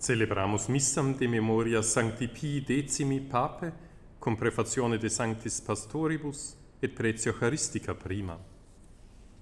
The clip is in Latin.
Celebramus missam de memoria Sancti Pii Decimi Pape, cum prefazione de Sanctis Pastoribus et pretio Eucharistica prima.